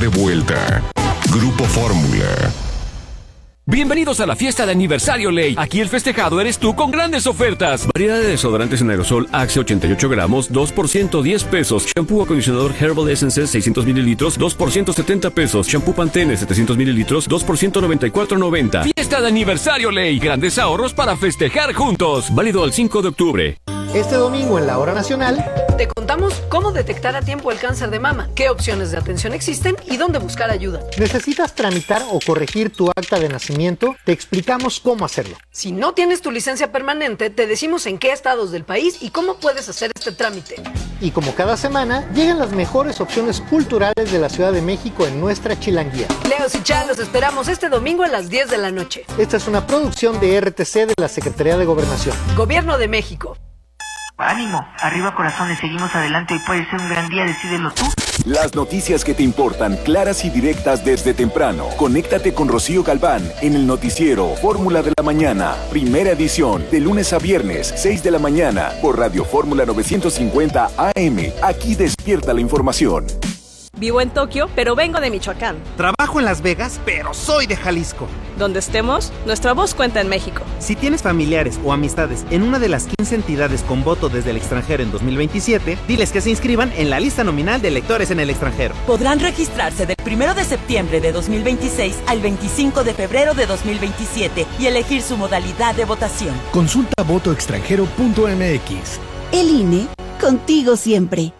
de vuelta. Grupo Fórmula. Bienvenidos a la fiesta de aniversario Ley. Aquí el festejado eres tú con grandes ofertas. Variedad de desodorantes en aerosol Axe 88 gramos, 2 por 110 pesos. Shampoo acondicionador Herbal Essences 600 mililitros, 2 por 170 pesos. Shampoo Pantene 700 mililitros, 2 por 194.90. Fiesta de aniversario Ley. Grandes ahorros para festejar juntos. Válido al 5 de octubre. Este domingo en la Hora Nacional te contamos cómo detectar a tiempo el cáncer de mama, qué opciones de atención existen y dónde buscar ayuda. ¿Necesitas tramitar o corregir tu acta de nacimiento? Te explicamos cómo hacerlo. Si no tienes tu licencia permanente, te decimos en qué estados del país y cómo puedes hacer este trámite. Y como cada semana, llegan las mejores opciones culturales de la Ciudad de México en nuestra Chilanguía. Leos y Chá, los esperamos este domingo a las 10 de la noche. Esta es una producción de RTC de la Secretaría de Gobernación. Gobierno de México. Ánimo, arriba corazones, seguimos adelante y puede ser un gran día, decídelo tú. Las noticias que te importan, claras y directas desde temprano. Conéctate con Rocío Galván en el noticiero Fórmula de la Mañana, primera edición, de lunes a viernes, 6 de la mañana, por Radio Fórmula 950 AM. Aquí despierta la información. Vivo en Tokio, pero vengo de Michoacán. Trabajo en Las Vegas, pero soy de Jalisco. Donde estemos, nuestra voz cuenta en México. Si tienes familiares o amistades en una de las 15 entidades con voto desde el extranjero en 2027, diles que se inscriban en la lista nominal de electores en el extranjero. Podrán registrarse del 1 de septiembre de 2026 al 25 de febrero de 2027 y elegir su modalidad de votación. Consulta votoextranjero.mx. El INE, contigo siempre.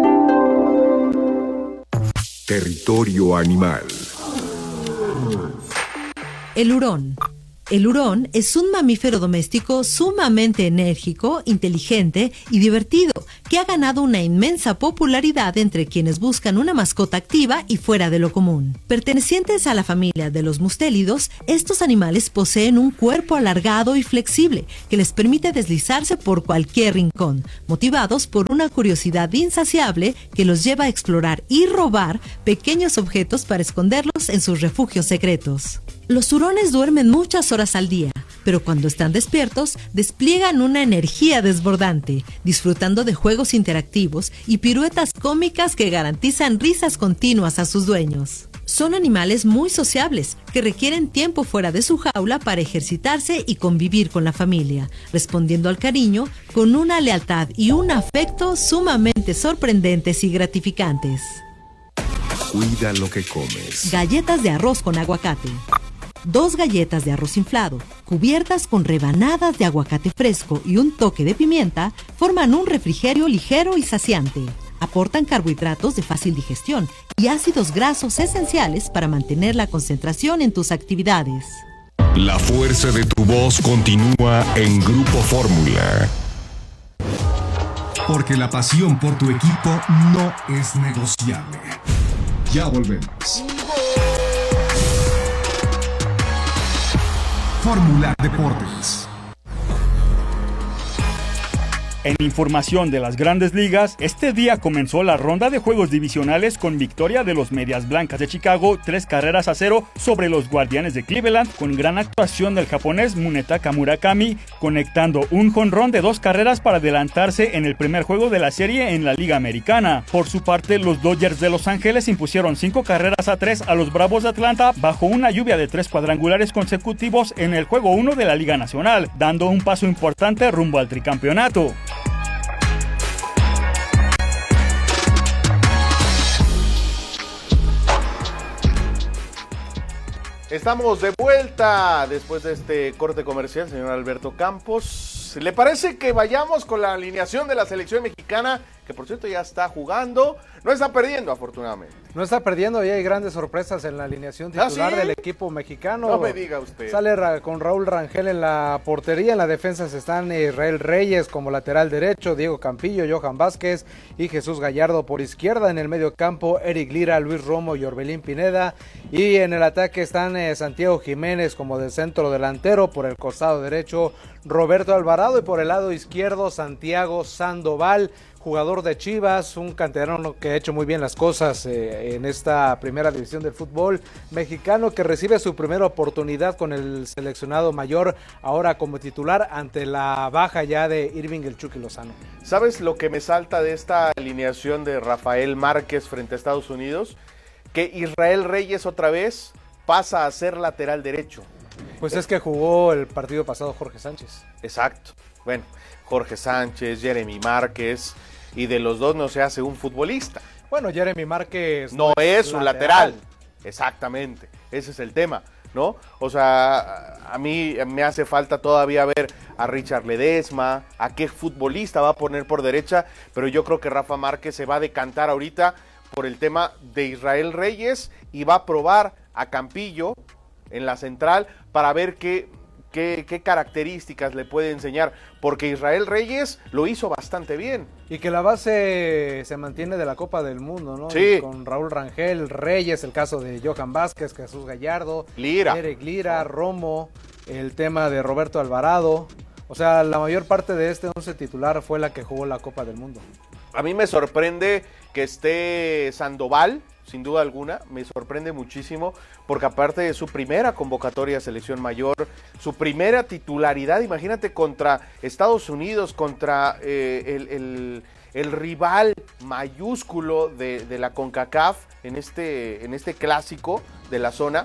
Territorio animal. El hurón. El hurón es un mamífero doméstico sumamente enérgico, inteligente y divertido, que ha ganado una inmensa popularidad entre quienes buscan una mascota activa y fuera de lo común. Pertenecientes a la familia de los mustélidos, estos animales poseen un cuerpo alargado y flexible que les permite deslizarse por cualquier rincón, motivados por una curiosidad insaciable que los lleva a explorar y robar pequeños objetos para esconderlos en sus refugios secretos. Los hurones duermen muchas horas al día, pero cuando están despiertos, despliegan una energía desbordante, disfrutando de juegos interactivos y piruetas cómicas que garantizan risas continuas a sus dueños. Son animales muy sociables, que requieren tiempo fuera de su jaula para ejercitarse y convivir con la familia, respondiendo al cariño con una lealtad y un afecto sumamente sorprendentes y gratificantes. Cuida lo que comes. Galletas de arroz con aguacate. 2 galletas de arroz inflado, cubiertas con rebanadas de aguacate fresco y un toque de pimienta, forman un refrigerio ligero y saciante. Aportan carbohidratos de fácil digestión y ácidos grasos esenciales para mantener la concentración en tus actividades. La fuerza de tu voz continúa en Grupo Fórmula. Porque la pasión por tu equipo no es negociable. Ya volvemos. Fórmula Deportes. En información de las Grandes Ligas, este día comenzó la ronda de juegos divisionales con victoria de los Medias Blancas de Chicago, 3-0 sobre los Guardianes de Cleveland, con gran actuación del japonés Munetaka Murakami, conectando un jonrón de 2 carreras para adelantarse en el primer juego de la serie en la Liga Americana. Por su parte, los Dodgers de Los Ángeles impusieron 5-3 a los Bravos de Atlanta bajo una lluvia de 3 cuadrangulares consecutivos en el juego 1 de la Liga Nacional, dando un paso importante rumbo al tricampeonato. Estamos de vuelta después de este corte comercial, señor Alberto Campos. ¿Le parece que vayamos con la alineación de la selección mexicana, que por cierto ya está jugando? No está perdiendo, afortunadamente. No está perdiendo y hay grandes sorpresas en la alineación titular del equipo mexicano. No me diga usted. Sale con Raúl Rangel en la portería. En la defensa están Israel Reyes como lateral derecho, Diego Campillo, Johan Vázquez y Jesús Gallardo por izquierda. En el medio campo, Eric Lira, Luis Romo y Orbelín Pineda. Y en el ataque están Santiago Jiménez como de centro delantero. Por el costado derecho, Roberto Alvarado. Y por el lado izquierdo, Santiago Sandoval, jugador de Chivas, un canterano que ha hecho muy bien las cosas en esta primera división del fútbol mexicano, que recibe su primera oportunidad con el seleccionado mayor, ahora como titular ante la baja ya de Irving el Chucky Lozano. ¿Sabes lo que me salta de esta alineación de Rafael Márquez frente a Estados Unidos? que Israel Reyes otra vez pasa a ser lateral derecho. Pues es que jugó el partido pasado Jorge Sánchez. Exacto. Bueno, Jorge Sánchez, Jeremy Márquez, y de los dos no se hace un futbolista. Bueno, Jeremy Márquez no es un lateral. Exactamente, ese es el tema, ¿no? O sea, a mí me hace falta todavía ver a Richard Ledesma, a qué futbolista va a poner por derecha, pero yo creo que Rafa Márquez se va a decantar ahorita por el tema de Israel Reyes y va a probar a Campillo en la central para ver qué características le puede enseñar, porque Israel Reyes lo hizo bastante bien. Y que la base se mantiene de la Copa del Mundo, ¿no? Sí. Con Raúl Rangel, Reyes, el caso de Johan Vázquez, Jesús Gallardo, Eric Lira, Romo, el tema de Roberto Alvarado. O sea, la mayor parte de este 11 titular fue la que jugó la Copa del Mundo. A mí me sorprende que esté Sandoval, sin duda alguna, me sorprende muchísimo, porque aparte de su primera convocatoria a selección mayor, su primera titularidad, imagínate, contra Estados Unidos, contra el rival mayúsculo de la CONCACAF en este clásico de la zona,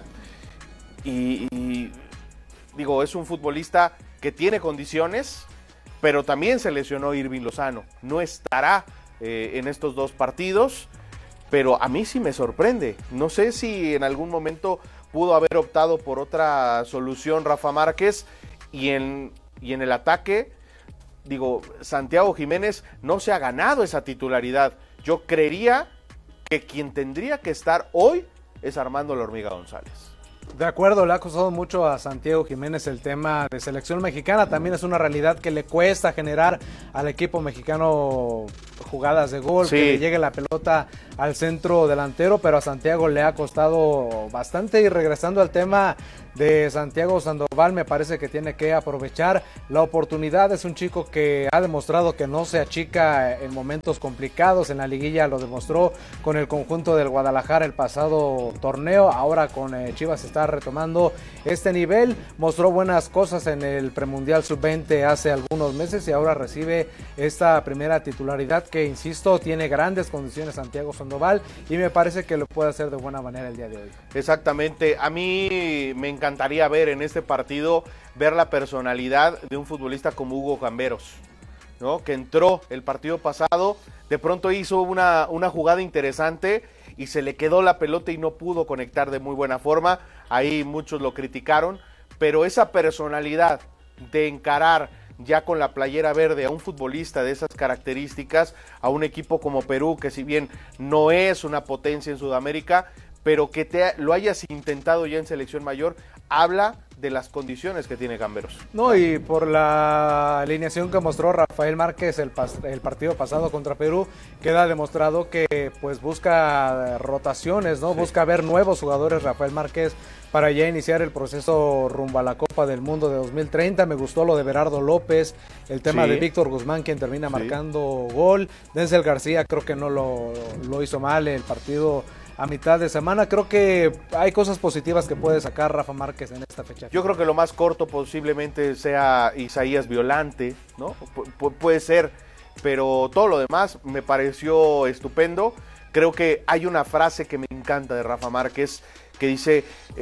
y digo, es un futbolista que tiene condiciones, pero también se lesionó Irving Lozano, no estará en estos dos partidos, pero a mí sí me sorprende. No sé si en algún momento pudo haber optado por otra solución Rafa Márquez, y en el ataque, digo, Santiago Jiménez no se ha ganado esa titularidad. Yo creería que quien tendría que estar hoy es Armando La Hormiga González. De acuerdo, le ha costado mucho a Santiago Jiménez el tema de selección mexicana. También es una realidad que le cuesta generar al equipo mexicano jugadas de gol, sí, que le llegue la pelota al centro delantero, pero a Santiago le ha costado bastante. Y regresando al tema de Santiago Sandoval, me parece que tiene que aprovechar la oportunidad. Es un chico que ha demostrado que no se achica en momentos complicados. En la liguilla lo demostró con el conjunto del Guadalajara el pasado torneo. Ahora con Chivas está retomando este nivel. Mostró buenas cosas en el premundial sub-20 hace algunos meses y ahora recibe esta primera titularidad que, insisto, tiene grandes condiciones Santiago Sandoval, y me parece que lo puede hacer de buena manera el día de hoy. Exactamente. A mí me encantaría ver en este partido, ver la personalidad de un futbolista como Hugo Camberos, ¿no? Que entró el partido pasado, de pronto hizo una jugada interesante y se le quedó la pelota y no pudo conectar de muy buena forma. Ahí muchos lo criticaron, pero esa personalidad de encarar ya con la playera verde a un futbolista de esas características, a un equipo como Perú, que si bien no es una potencia en Sudamérica, pero que lo hayas intentado ya en selección mayor, habla de las condiciones que tiene Camberos. No, y por la alineación que mostró Rafael Márquez el partido pasado contra Perú, queda demostrado que pues busca rotaciones, ¿no? Sí. Busca ver nuevos jugadores Rafael Márquez para ya iniciar el proceso rumbo a la Copa del Mundo de 2030. Me gustó lo de Berardo López, el tema de Víctor Guzmán, quien termina marcando gol. Denzel García creo que no lo hizo mal el partido a mitad de semana. Creo que hay cosas positivas que puede sacar Rafa Márquez en esta fecha. Yo creo que lo más corto posiblemente sea Isaías Violante, ¿no? Puede ser, pero todo lo demás me pareció estupendo. Creo que hay una frase que me encanta de Rafa Márquez que dice,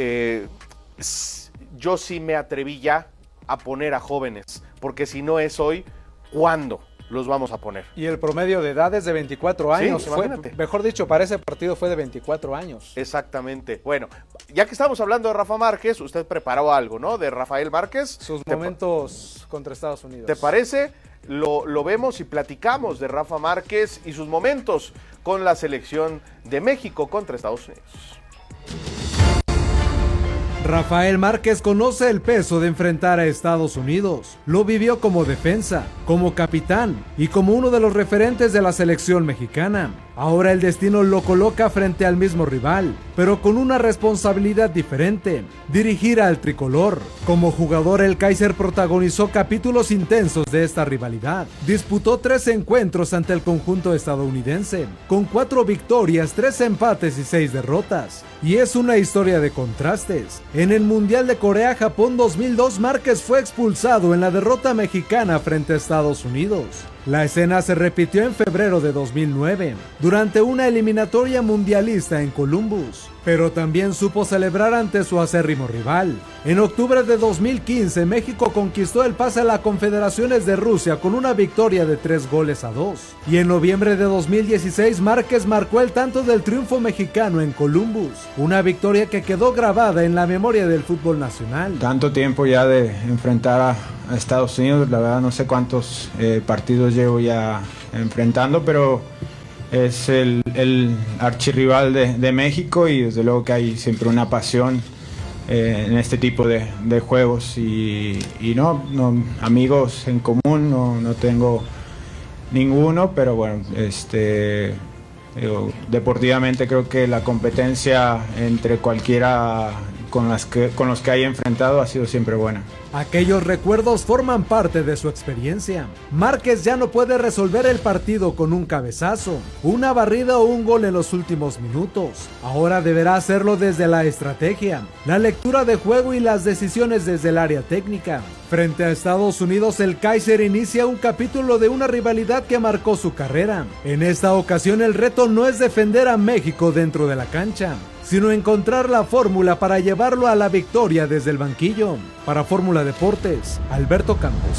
yo sí me atreví ya a poner a jóvenes, porque si no es hoy, ¿cuándo los vamos a poner? Y el promedio de edad es de 24 años. Sí, mejor dicho, para ese partido fue de 24 años. Exactamente. Bueno, ya que estamos hablando de Rafa Márquez, usted preparó algo, ¿no? De Rafael Márquez. Sus momentos contra Estados Unidos. ¿Te parece? Lo vemos y platicamos de Rafa Márquez y sus momentos con la selección de México contra Estados Unidos. Rafael Márquez conoce el peso de enfrentar a Estados Unidos. Lo vivió como defensa, como capitán y como uno de los referentes de la selección mexicana. Ahora el destino lo coloca frente al mismo rival, pero con una responsabilidad diferente: dirigir al tricolor. Como jugador, el Kaiser protagonizó capítulos intensos de esta rivalidad. Disputó 3 encuentros ante el conjunto estadounidense, con 4 victorias, 3 empates y 6 derrotas. Y es una historia de contrastes. En el Mundial de Corea-Japón 2002, Márquez fue expulsado en la derrota mexicana frente a Estados Unidos. La escena se repitió en febrero de 2009, durante una eliminatoria mundialista en Columbus, pero también supo celebrar ante su acérrimo rival. En octubre de 2015, México conquistó el pase a las Confederaciones de Rusia con una victoria de 3-2. Y en noviembre de 2016, Márquez marcó el tanto del triunfo mexicano en Columbus, una victoria que quedó grabada en la memoria del fútbol nacional. Tanto tiempo ya de enfrentar a Estados Unidos, la verdad no sé cuántos partidos llevo ya enfrentando, pero es el archirrival de México y desde luego que hay siempre una pasión en este tipo de juegos y no amigos en común no tengo ninguno, pero bueno, deportivamente creo que la competencia entre cualquiera con los que haya enfrentado ha sido siempre buena. Aquellos recuerdos forman parte de su experiencia. Márquez ya no puede resolver el partido con un cabezazo, una barrida o un gol en los últimos minutos. Ahora deberá hacerlo desde la estrategia, la lectura de juego y las decisiones desde el área técnica. Frente a Estados Unidos, el Kaiser inicia un capítulo de una rivalidad que marcó su carrera. En esta ocasión el reto no es defender a México dentro de la cancha, sino encontrar la fórmula para llevarlo a la victoria desde el banquillo. Para Fórmula Deportes, Alberto Campos.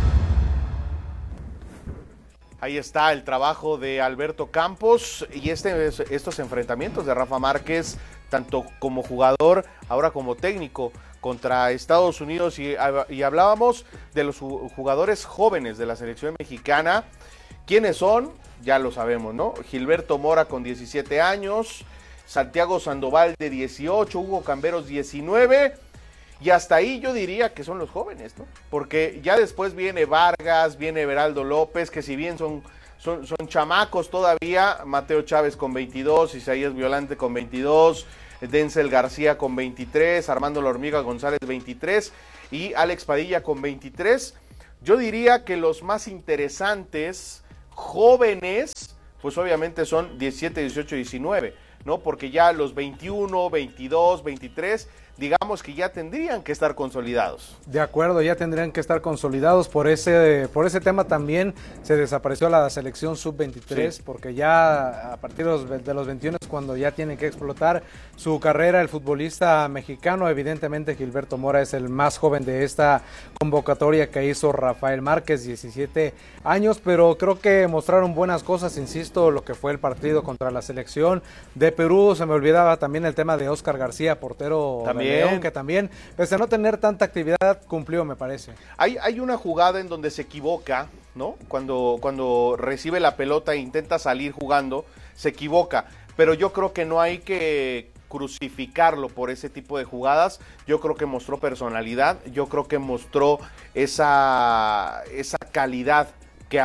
Ahí está el trabajo de Alberto Campos y estos enfrentamientos de Rafa Márquez, tanto como jugador, ahora como técnico, contra Estados Unidos y hablábamos de los jugadores jóvenes de la selección mexicana. ¿Quiénes son? Ya lo sabemos, ¿no? Gilberto Mora con 17 años, Santiago Sandoval de 18, Hugo Camberos 19, y hasta ahí yo diría que son los jóvenes, ¿no? Porque ya después viene Vargas, viene Everaldo López, que si bien son chamacos todavía, Mateo Chávez con 22, Isaías Violante con 22, Denzel García con 23, Armando La Hormiga González 23 y Alex Padilla con 23. Yo diría que los más interesantes, jóvenes, pues obviamente son 17, 18, 19, ¿no? Porque ya los 21, 22, 23, digamos que ya tendrían que estar consolidados. De acuerdo, ya tendrían que estar consolidados. Por ese tema también se desapareció la selección sub-23, sí, porque ya a partir de los 21 es cuando ya tienen que explotar su carrera el futbolista mexicano. Evidentemente Gilberto Mora es el más joven de esta convocatoria que hizo Rafael Márquez, 17 años, pero creo que mostraron buenas cosas, insisto, lo que fue el partido contra la selección de Perú. Se me olvidaba también el tema de Óscar García, portero también. León, que también, pese a no tener tanta actividad, cumplió, me parece. Hay una jugada en donde se equivoca, ¿no? Cuando recibe la pelota e intenta salir jugando, se equivoca, pero yo creo que no hay que crucificarlo por ese tipo de jugadas. Yo creo que mostró personalidad, yo creo que mostró esa calidad que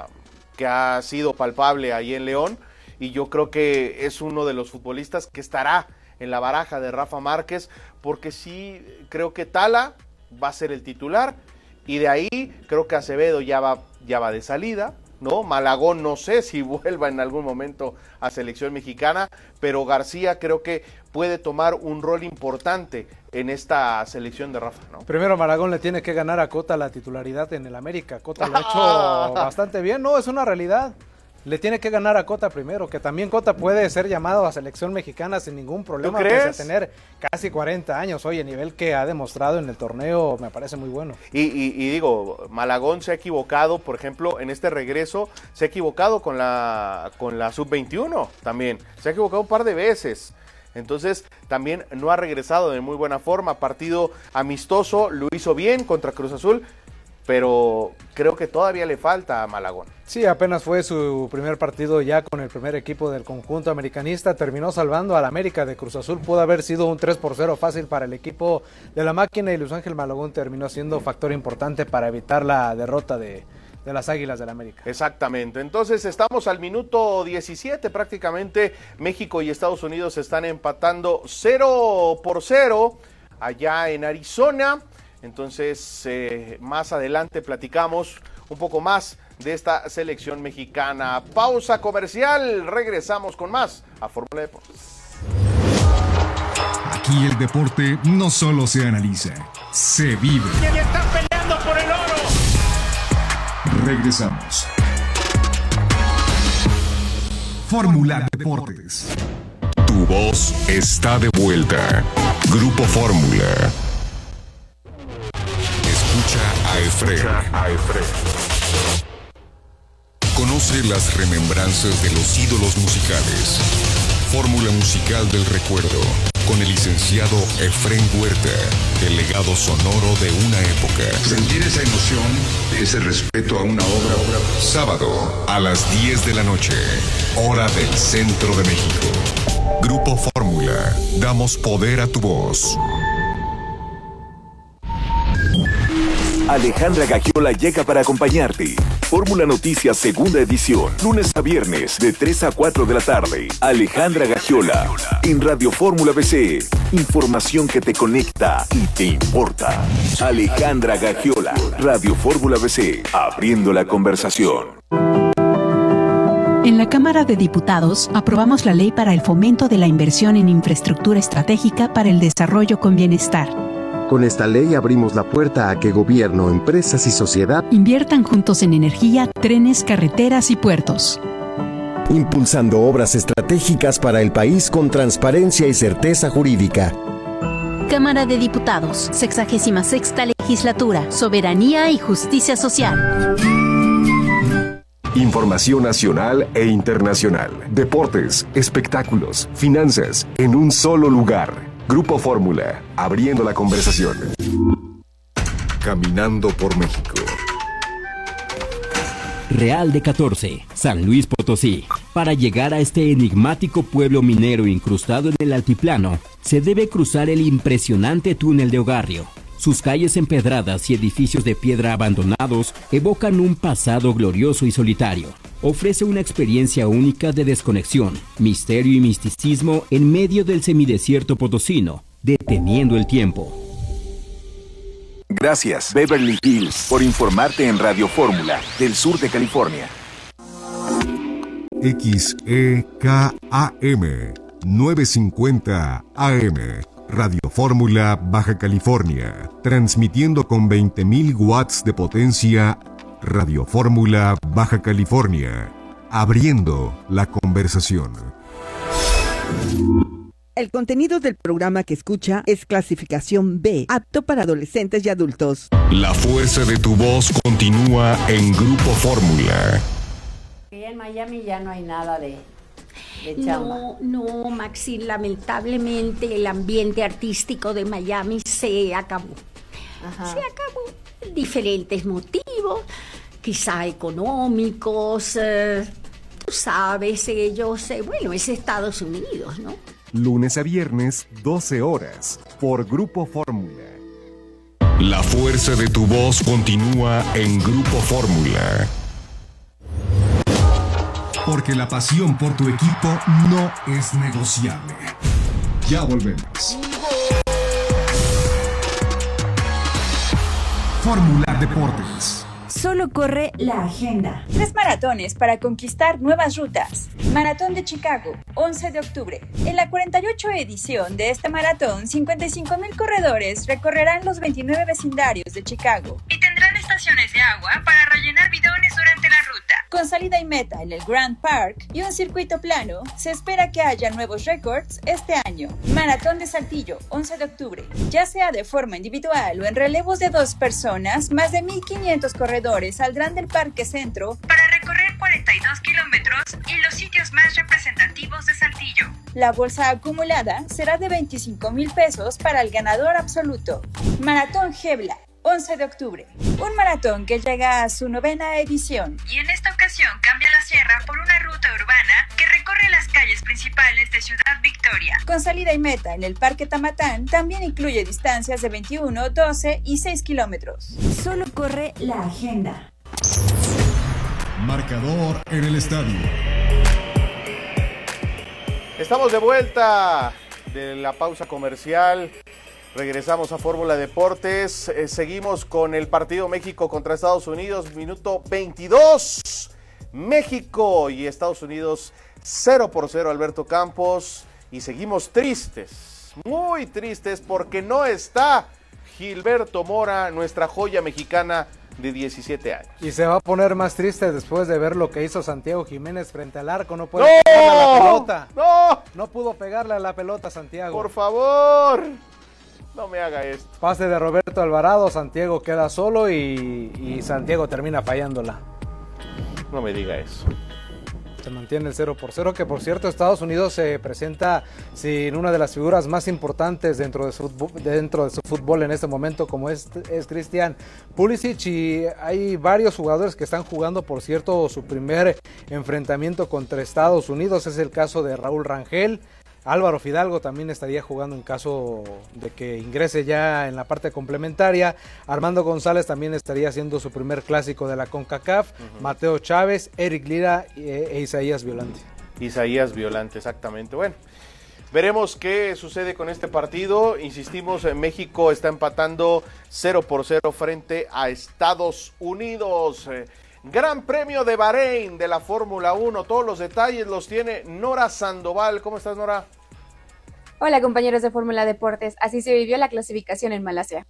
ha sido palpable ahí en León, y yo creo que es uno de los futbolistas que estará en la baraja de Rafa Márquez, porque sí creo que Tala va a ser el titular, y de ahí creo que Acevedo ya va de salida, ¿no? Malagón no sé si vuelva en algún momento a selección mexicana, pero García creo que puede tomar un rol importante en esta selección de Rafa, ¿no? Primero Malagón le tiene que ganar a Cota la titularidad en el América. Cota lo ha hecho bastante bien, ¿no? Es una realidad. Le tiene que ganar a Cota primero, que también Cota puede ser llamado a selección mexicana sin ningún problema, pese a tener casi 40 años. Oye, el nivel que ha demostrado en el torneo me parece muy bueno. Y digo, Malagón se ha equivocado, por ejemplo, en este regreso, se ha equivocado con la sub-21 también, se ha equivocado un par de veces. Entonces también no ha regresado de muy buena forma. Partido amistoso, lo hizo bien contra Cruz Azul, pero creo que todavía le falta a Malagón. Sí, apenas fue su primer partido ya con el primer equipo del conjunto americanista, terminó salvando al América de Cruz Azul. Pudo haber sido un 3-0 fácil para el equipo de la máquina, y Luis Ángel Malagón terminó siendo factor importante para evitar la derrota de las Águilas del América. Exactamente, entonces estamos al minuto 17, prácticamente México y Estados Unidos están empatando 0-0 allá en Arizona. Entonces más adelante platicamos un poco más de esta selección mexicana. Pausa comercial, regresamos con más a Fórmula Deportes. Aquí el deporte no solo se analiza, se vive. ¡Y están peleando por el oro! Regresamos. Fórmula Deportes. Tu voz está de vuelta. Grupo Fórmula. Escucha a Efraín. Conoce las remembranzas de los ídolos musicales. Fórmula musical del recuerdo, con el licenciado Efraín Huerta, el legado sonoro de una época. Sentir esa emoción, ese respeto a una obra. Sábado, a las 10 de la noche, hora del centro de México. Grupo Fórmula, damos poder a tu voz. Alejandra Gagiola llega para acompañarte. Fórmula Noticias segunda edición, lunes a viernes de 3 a 4 de la tarde. Alejandra Gagiola, en Radio Fórmula BC. Información que te conecta y te importa. Alejandra Gagiola, Radio Fórmula BC, abriendo la conversación. En la Cámara de Diputados aprobamos la ley para el fomento de la inversión en infraestructura estratégica para el desarrollo con bienestar. Con esta ley abrimos la puerta a que gobierno, empresas y sociedad inviertan juntos en energía, trenes, carreteras y puertos. Impulsando obras estratégicas para el país con transparencia y certeza jurídica. Cámara de Diputados, 66ª Legislatura, Soberanía y Justicia Social. Información nacional e internacional. Deportes, espectáculos, finanzas, en un solo lugar. Grupo Fórmula, abriendo la conversación. Caminando por México. Real de 14, San Luis Potosí. Para llegar a este enigmático pueblo minero incrustado en el altiplano, se debe cruzar el impresionante túnel de Ogarrio. Sus calles empedradas y edificios de piedra abandonados evocan un pasado glorioso y solitario. Ofrece una experiencia única de desconexión, misterio y misticismo en medio del semidesierto potosino, deteniendo el tiempo. Gracias, Beverly Hills, por informarte en Radio Fórmula, del sur de California. XEKAM 950 AM. Radio Fórmula, Baja California. Transmitiendo con 20.000 watts de potencia. Radio Fórmula, Baja California. Abriendo la conversación. El contenido del programa que escucha es clasificación B, apto para adolescentes y adultos. La fuerza de tu voz continúa en Grupo Fórmula. En Miami ya no hay nada de No, Maxi, lamentablemente el ambiente artístico de Miami se acabó. Ajá. Se acabó. Diferentes motivos, quizá económicos, tú sabes, bueno, es Estados Unidos, ¿no? Lunes a viernes, 12 horas, por Grupo Fórmula. La fuerza de tu voz continúa en Grupo Fórmula. Porque la pasión por tu equipo no es negociable. Ya volvemos. Fórmula Deportes. Solo corre la agenda. 3 maratones para conquistar nuevas rutas. Maratón de Chicago, 11 de octubre. En la 48 edición de este maratón, 55,000 corredores recorrerán los 29 vecindarios de Chicago y tendrán estaciones de agua para rellenar bidones durante la ruta. Con salida y meta en el Grand Park y un circuito plano, se espera que haya nuevos récords este año. Maratón de Saltillo, 11 de octubre. Ya sea de forma individual o en relevos de 2 personas, más de 1,500 corredores saldrán del Parque Centro para recorrer 42 kilómetros y los sitios más representativos de Saltillo. La bolsa acumulada será de 25,000 pesos para el ganador absoluto. Maratón Gebla, 11 de octubre. Un maratón que llega a su 9ª edición. Y en esta ocasión cambia la sierra por una ruta urbana que recorre las calles principales de Ciudad Victoria. Con salida y meta en el Parque Tamatán, también incluye distancias de 21, 12 y 6 kilómetros. Solo corre la agenda. Marcador en el estadio. Estamos de vuelta de la pausa comercial. Regresamos a Fórmula Deportes. Seguimos con el partido México contra Estados Unidos, minuto 22. México y Estados Unidos 0-0, Alberto Campos. Y seguimos tristes, muy tristes, porque no está Gilberto Mora, nuestra joya mexicana de 17 años. Y se va a poner más triste después de ver lo que hizo Santiago Jiménez frente al arco. No puede pegarle a la pelota. No pudo pegarle a la pelota, Santiago. Por favor, no me haga esto. Pase de Roberto Alvarado, Santiago queda solo y Santiago termina fallándola. No me diga eso. Se mantiene el 0-0, que por cierto Estados Unidos se presenta sin una de las figuras más importantes dentro de su fútbol en este momento, como es Christian Pulisic, y hay varios jugadores que están jugando, por cierto, su primer enfrentamiento contra Estados Unidos. Es el caso de Raúl Rangel. Álvaro Fidalgo también estaría jugando en caso de que ingrese ya en la parte complementaria. Armando González también estaría haciendo su primer clásico de la CONCACAF. Mateo Chávez, Eric Lira e Isaías Violante. Isaías Violante, exactamente. Bueno, veremos qué sucede con este partido. Insistimos, México está empatando 0-0 frente a Estados Unidos. Gran Premio de Bahrein de la Fórmula 1. Todos los detalles los tiene Nora Sandoval. ¿Cómo estás, Nora? Hola, compañeros de Fórmula Deportes. Así se vivió la clasificación en Malasia.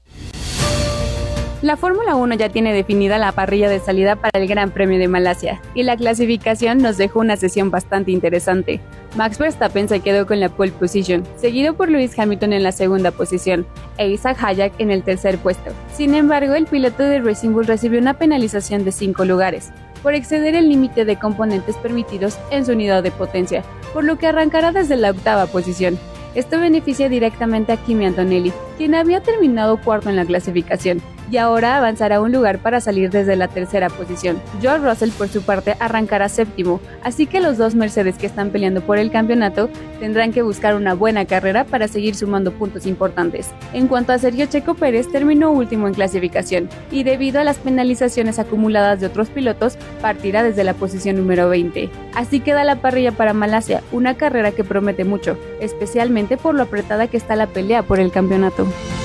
La Fórmula 1 ya tiene definida la parrilla de salida para el Gran Premio de Malasia, y la clasificación nos dejó una sesión bastante interesante. Max Verstappen se quedó con la pole position, seguido por Lewis Hamilton en la segunda posición, e Isaac Hayek en el tercer puesto. Sin embargo, el piloto de Racing Bull recibió una penalización de 5 lugares, por exceder el límite de componentes permitidos en su unidad de potencia, por lo que arrancará desde la octava posición. Esto beneficia directamente a Kimi Antonelli, quien había terminado cuarto en la clasificación, y ahora avanzará un lugar para salir desde la tercera posición. George Russell, por su parte, arrancará séptimo, así que los dos Mercedes que están peleando por el campeonato tendrán que buscar una buena carrera para seguir sumando puntos importantes. En cuanto a Sergio Checo Pérez, terminó último en clasificación, y debido a las penalizaciones acumuladas de otros pilotos, partirá desde la posición número 20. Así queda la parrilla para Malasia, una carrera que promete mucho, especialmente por lo apretada que está la pelea por el campeonato.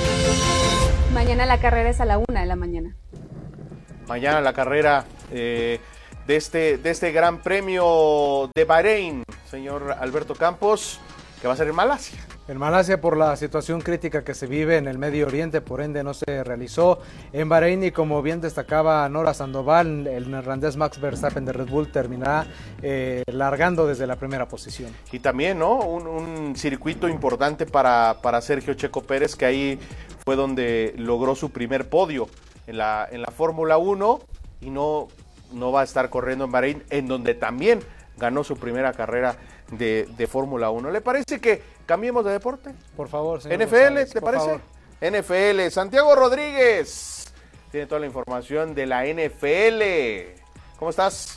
Mañana la carrera es a la 1 de la mañana. Mañana la carrera de este Gran Premio de Bahrein, señor Alberto Campos, que va a ser en Malasia. En Malasia, por la situación crítica que se vive en el Medio Oriente, por ende no se realizó en Bahrein, y como bien destacaba Nora Sandoval, el neerlandés Max Verstappen de Red Bull terminará largando desde la primera posición. Y también, ¿no?, un circuito importante para Sergio Checo Pérez, que ahí fue donde logró su primer podio en la Fórmula 1, y no va a estar corriendo en Bahrein, en donde también ganó su primera carrera de Fórmula 1. ¿Le parece que cambiemos de deporte? Por favor, señor NFL, González, ¿te por parece? favor. NFL, Santiago Rodríguez tiene toda la información de la NFL. ¿Cómo estás?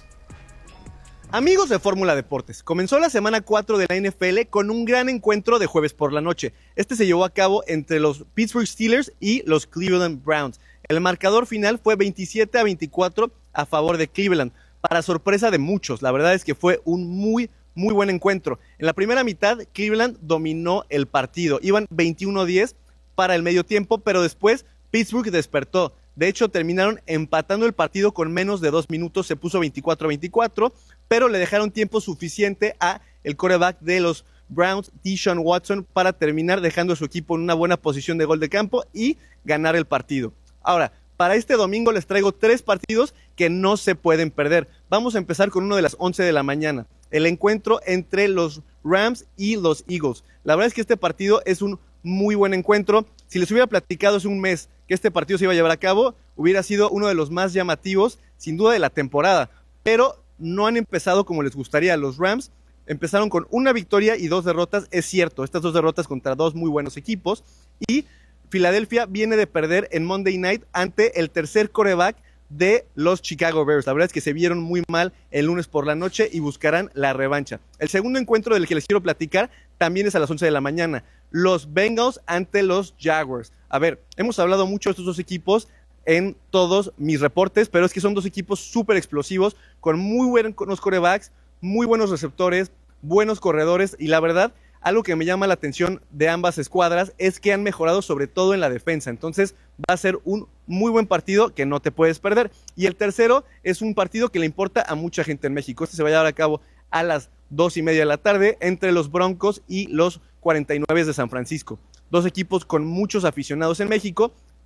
Amigos de Fórmula Deportes, comenzó la semana 4 de la NFL con un gran encuentro de jueves por la noche. Este se llevó a cabo entre los Pittsburgh Steelers y los Cleveland Browns. El marcador final fue 27-24 a favor de Cleveland, para sorpresa de muchos. La verdad es que fue un muy buen encuentro. En la primera mitad, Cleveland dominó el partido. Iban 21-10 para el medio tiempo, pero después Pittsburgh despertó. De hecho, terminaron empatando el partido con menos de 2 minutos. Se puso 24-24, pero le dejaron tiempo suficiente a el quarterback de los Browns, Deshaun Watson, para terminar dejando a su equipo en una buena posición de gol de campo y ganar el partido. Ahora, para este domingo les traigo 3 partidos que no se pueden perder. Vamos a empezar con uno de las 11 de la mañana. El encuentro entre los Rams y los Eagles. La verdad es que este partido es un muy buen encuentro. Si les hubiera platicado hace un mes que este partido se iba a llevar a cabo, hubiera sido uno de los más llamativos, sin duda, de la temporada. Pero no han empezado como les gustaría. Los Rams empezaron con una victoria y 2 derrotas. Es cierto, estas 2 derrotas contra 2 muy buenos equipos. Y Filadelfia viene de perder en Monday Night ante el tercer quarterback de los Chicago Bears. La verdad es que se vieron muy mal el lunes por la noche y buscarán la revancha. El segundo encuentro del que les quiero platicar también es a las 11 de la mañana. Los Bengals ante los Jaguars. A ver, hemos hablado mucho de estos 2 equipos en todos mis reportes, pero es que son 2 equipos súper explosivos, con muy buenos quarterbacks, muy buenos receptores, buenos corredores, y la verdad, algo que me llama la atención de ambas escuadras es que han mejorado sobre todo en la defensa. Entonces va a ser un muy buen partido que no te puedes perder. Y el tercero es un partido que le importa a mucha gente en México. Este se va a llevar a cabo a las 2:30 de la tarde entre los Broncos y los 49 de San Francisco. 2 equipos con muchos aficionados en México,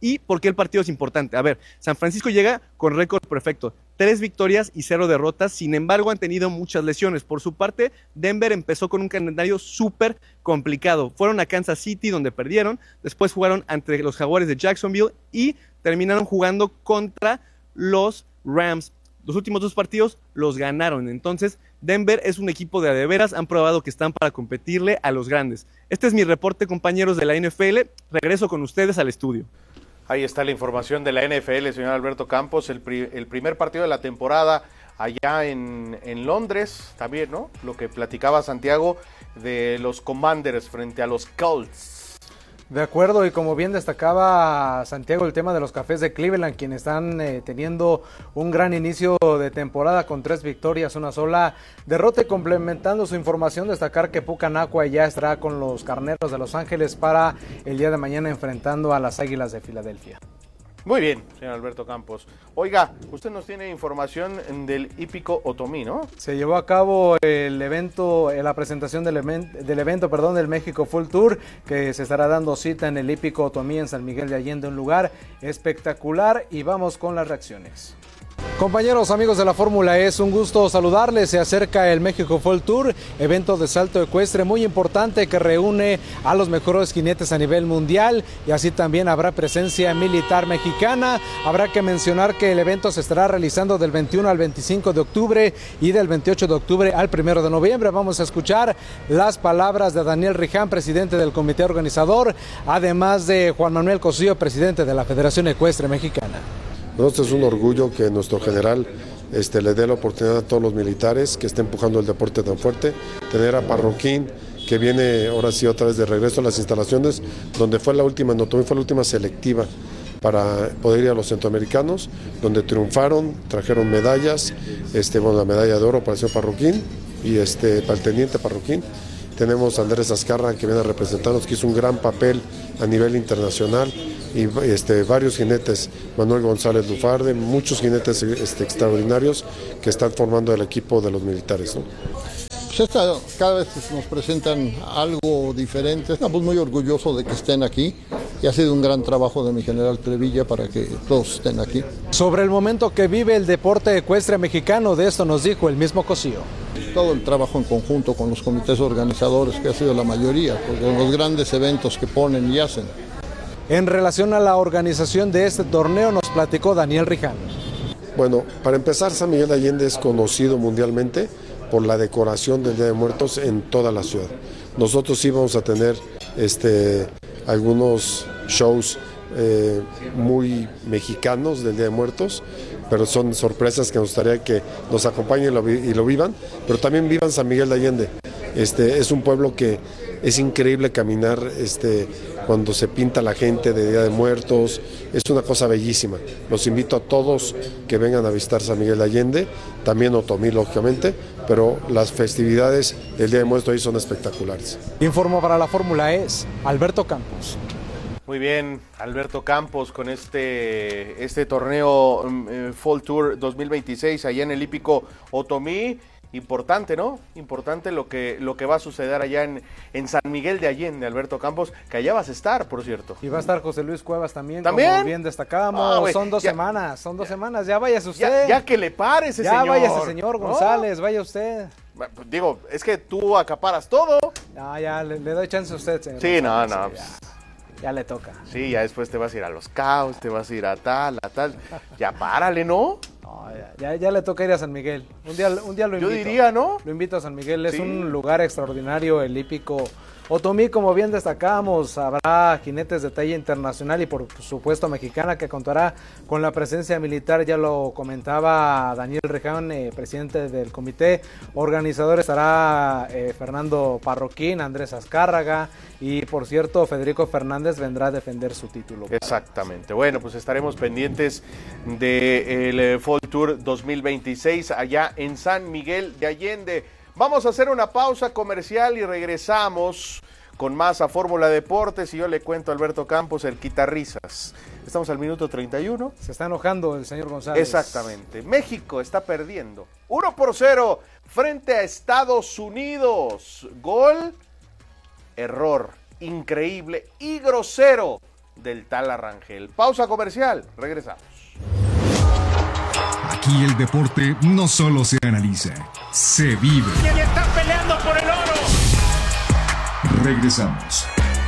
¿Y por qué el partido es importante? A ver, San Francisco llega con récord perfecto, 3 victorias y 0 derrotas, sin embargo han tenido muchas lesiones. Por su parte, Denver empezó con un calendario súper complicado. Fueron a Kansas City donde perdieron, después jugaron ante los Jaguares de Jacksonville y terminaron jugando contra los Rams. Los últimos 2 partidos los ganaron, entonces Denver es un equipo de a de veras, han probado que están para competirle a los grandes. Este es mi reporte, compañeros de la NFL, regreso con ustedes al estudio. Ahí está la información de la NFL, señor Alberto Campos, el primer partido de la temporada allá en Londres, también, ¿no? Lo que platicaba Santiago de los Commanders frente a los Colts. De acuerdo, y como bien destacaba Santiago, el tema de los Cafés de Cleveland, quienes están teniendo un gran inicio de temporada con 3 victorias, una sola derrota, y complementando su información, destacar que Puka Nacua ya estará con los Carneros de Los Ángeles para el día de mañana enfrentando a las Águilas de Filadelfia. Muy bien, señor Alberto Campos. Oiga, usted nos tiene información del hípico Otomí, ¿no? Se llevó a cabo el evento, la presentación del evento del México Full Tour, que se estará dando cita en el hípico Otomí en San Miguel de Allende, un lugar espectacular, y vamos con las reacciones. Compañeros, amigos de la Fórmula E, es un gusto saludarles. Se acerca el México Full Tour, evento de salto ecuestre muy importante que reúne a los mejores jinetes a nivel mundial, y así también habrá presencia militar mexicana. Habrá que mencionar que el evento se estará realizando del 21 al 25 de octubre y del 28 de octubre al 1 de noviembre. Vamos a escuchar las palabras de Daniel Riján, presidente del comité organizador, además de Juan Manuel Cosío, presidente de la Federación Ecuestre Mexicana. Nosotros es un orgullo que nuestro general le dé la oportunidad a todos los militares que estén empujando el deporte tan fuerte, tener a Parroquín, que viene ahora sí otra vez de regreso a las instalaciones, donde fue la última, en Otomí fue la última selectiva para poder ir a los centroamericanos, donde triunfaron, trajeron medallas, la medalla de oro para el señor Parroquín y para el teniente Parroquín. Tenemos a Andrés Azcarra, que viene a representarnos, que hizo un gran papel a nivel internacional, y varios jinetes, Manuel González Lufarde, muchos jinetes extraordinarios que están formando el equipo de los militares, ¿no? Pues cada vez nos presentan algo diferente. Estamos muy orgullosos de que estén aquí, y ha sido un gran trabajo de mi general Trevilla para que todos estén aquí. Sobre el momento que vive el deporte ecuestre mexicano, de esto nos dijo el mismo Cosío. Todo el trabajo en conjunto con los comités organizadores, que ha sido la mayoría, porque los grandes eventos que ponen y hacen. En relación a la organización de este torneo, nos platicó Daniel Riján. Bueno, para empezar, San Miguel de Allende es conocido mundialmente por la decoración del Día de Muertos en toda la ciudad. Nosotros sí vamos a tener algunos shows muy mexicanos del Día de Muertos, pero son sorpresas que nos gustaría que nos acompañen y lo vivan, pero también vivan San Miguel de Allende. Es un pueblo que es increíble caminar cuando se pinta la gente de Día de Muertos, es una cosa bellísima. Los invito a todos que vengan a visitar San Miguel de Allende, también Otomí lógicamente, pero las festividades del Día de Muertos ahí son espectaculares. Informó para la Fórmula E, Alberto Campos. Muy bien, Alberto Campos con este torneo Fall Tour 2026 allá en el hípico Otomí. Importante, ¿no? Importante lo que va a suceder allá en San Miguel de Allende, Alberto Campos, que allá vas a estar, por cierto. Y va a estar José Luis Cuevas también, ¿también? Como bien destacamos. Son dos semanas, ya váyase usted. Ya que le pare ese señor. Ya váyase, señor González, ¿no? Vaya usted. Digo, es que tú acaparas todo. No, ya le doy chance a usted, señor. Sí, González, ya le toca. Sí, ya después te vas a ir a los Caos, te vas a ir a tal. Ya párale, ¿no? Ya le toca ir a San Miguel. Un día lo invito. Yo diría, ¿no? Lo invito a San Miguel. Es un lugar extraordinario, el hípico Otomí, como bien destacamos. Habrá jinetes de talla internacional y por supuesto mexicana, que contará con la presencia militar. Ya lo comentaba Daniel Riján, presidente del comité organizador. Estará Fernando Parroquín, Andrés Azcárraga y, por cierto, Federico Fernández vendrá a defender su título. Exactamente. Bueno, pues estaremos pendientes del Fall Tour 2026 allá en San Miguel de Allende. Vamos a hacer una pausa comercial y regresamos con más a Fórmula Deportes, y yo le cuento a Alberto Campos, el quitarrisas. Estamos al minuto 31. Se está enojando el señor González. Exactamente. México está perdiendo 1-0 frente a Estados Unidos. Gol, error, increíble y grosero del Tala Rangel. Pausa comercial, regresamos. Aquí el deporte no solo se analiza, se vive. ¡Y están peleando por el oro! Regresamos.